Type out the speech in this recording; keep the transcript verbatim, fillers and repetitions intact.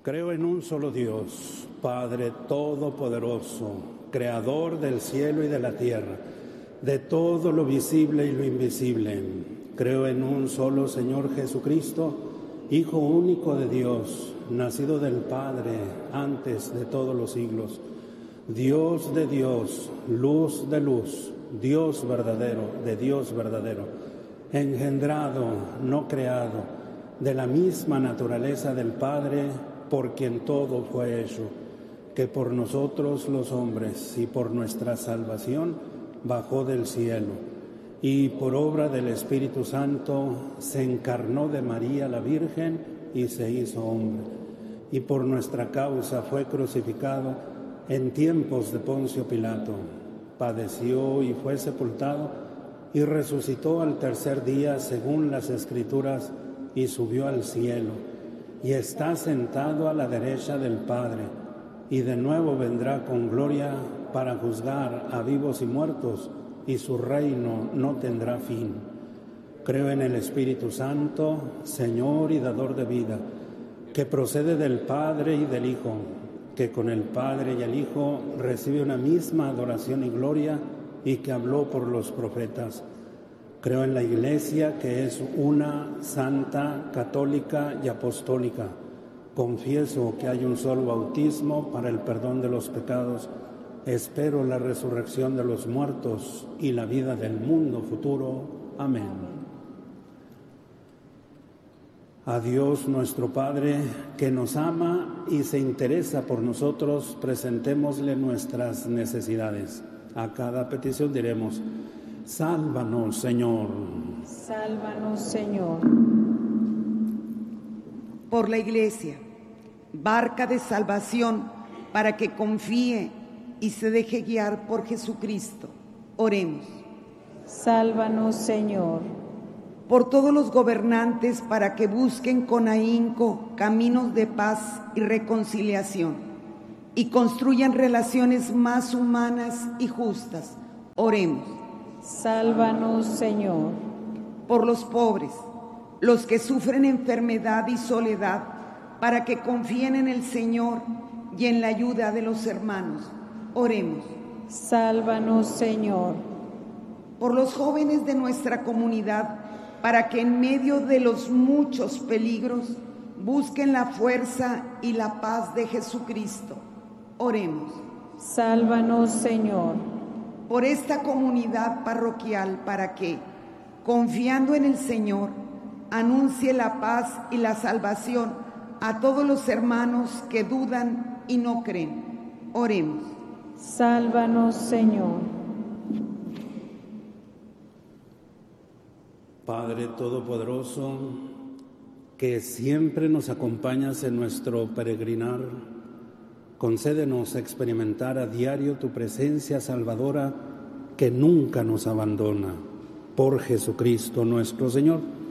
Creo en un solo Dios, Padre Todopoderoso, Creador del cielo y de la tierra, de todo lo visible y lo invisible. Creo en un solo Señor Jesucristo, Hijo único de Dios, nacido del Padre antes de todos los siglos, Dios de Dios, luz de luz, Dios verdadero de Dios verdadero, engendrado, no creado, de la misma naturaleza del Padre, por quien todo fue hecho, que por nosotros los hombres y por nuestra salvación bajó del cielo, y por obra del Espíritu Santo se encarnó de María la Virgen y se hizo hombre, y por nuestra causa fue crucificado en tiempos de Poncio Pilato, padeció y fue sepultado, y resucitó al tercer día según las Escrituras, y subió al cielo, y está sentado a la derecha del Padre, y de nuevo vendrá con gloria para juzgar a vivos y muertos, y su reino no tendrá fin. Creo en el Espíritu Santo, Señor y dador de vida, que procede del Padre y del Hijo, que con el Padre y el Hijo recibe una misma adoración y gloria, y que habló por los profetas. Creo en la Iglesia, que es una, santa, católica y apostólica. Confieso que hay un solo bautismo para el perdón de los pecados. Espero la resurrección de los muertos y la vida del mundo futuro. Amén. A Dios nuestro Padre, que nos ama y se interesa por nosotros, presentémosle nuestras necesidades. A cada petición diremos: sálvanos, Señor. Sálvanos, Señor. Por la Iglesia, barca de salvación para que confíe y se deje guiar por Jesucristo. Oremos. Sálvanos, Señor. Por todos los gobernantes para que busquen con ahínco caminos de paz y reconciliación y construyan relaciones más humanas y justas. Oremos. Sálvanos, Señor. Por los pobres, los que sufren enfermedad y soledad, para que confíen en el Señor y en la ayuda de los hermanos. Oremos. Sálvanos, Señor. Por los jóvenes de nuestra comunidad, para que en medio de los muchos peligros busquen la fuerza y la paz de Jesucristo. Oremos. Sálvanos, Señor. Por esta comunidad parroquial, para que, confiando en el Señor, anuncie la paz y la salvación a todos los hermanos que dudan y no creen. Oremos. Sálvanos, Señor. Padre Todopoderoso, que siempre nos acompañas en nuestro peregrinar, concédenos experimentar a diario tu presencia salvadora, que nunca nos abandona. Por Jesucristo nuestro Señor.